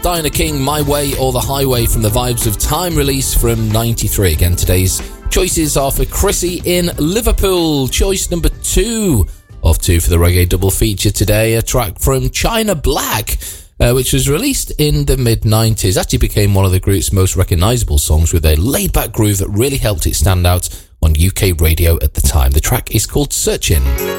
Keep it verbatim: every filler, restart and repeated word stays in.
Diana King, My Way or The Highway from the Vibes of Time release from ninety-three. Again, today's choices are for Chrissy in Liverpool. Choice number two of two for the reggae double feature today, a track from China Black, uh, which was released in the mid nineties. Actually became one of the group's most recognisable songs with a laid-back groove that really helped it stand out on U K radio at the time. The track is called Searching.